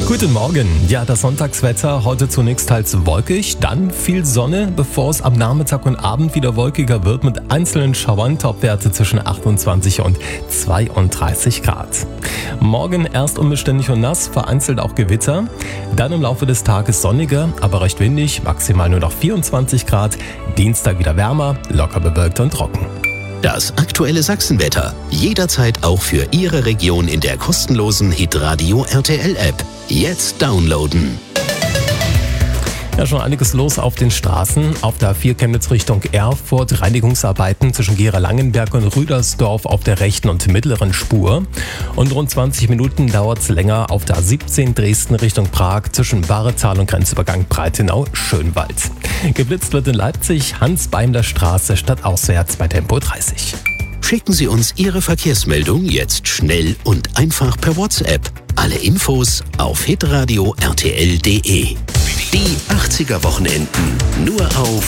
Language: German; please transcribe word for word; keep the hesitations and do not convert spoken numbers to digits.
Guten Morgen. Ja, das Sonntagswetter heute zunächst teils wolkig, dann viel Sonne, bevor es am Nachmittag und Abend wieder wolkiger wird mit einzelnen Schauern, Topwerte zwischen achtundzwanzig und zweiunddreißig Grad. Morgen erst unbeständig und nass, vereinzelt auch Gewitter. Dann im Laufe des Tages sonniger, aber recht windig, maximal nur noch vierundzwanzig Grad. Dienstag wieder wärmer, locker bewölkt und trocken. Das aktuelle Sachsenwetter. Jederzeit auch für Ihre Region in der kostenlosen Hitradio R T L App. Jetzt downloaden. Ja, schon einiges los auf den Straßen. Auf der A vier Chemnitz Richtung Erfurt Reinigungsarbeiten zwischen Gera-Langenberg und Rüdersdorf auf der rechten und mittleren Spur. Und rund zwanzig Minuten dauert es länger auf der A siebzehn Dresden Richtung Prag zwischen Baretal und Grenzübergang Breitenau-Schönwald. Geblitzt wird in Leipzig Hans-Beimler-Straße stadtauswärts bei Tempo dreißig. Schicken Sie uns Ihre Verkehrsmeldung jetzt schnell und einfach per WhatsApp. Alle Infos auf hitradio R T L punkt de. Die achtziger Wochenenden nur auf